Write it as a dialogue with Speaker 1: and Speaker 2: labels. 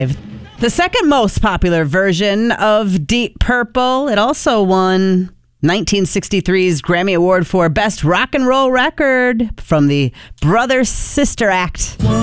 Speaker 1: The second most popular version of Deep Purple. It also won 1963's Grammy Award for Best Rock and Roll Record from the Brother Sister Act.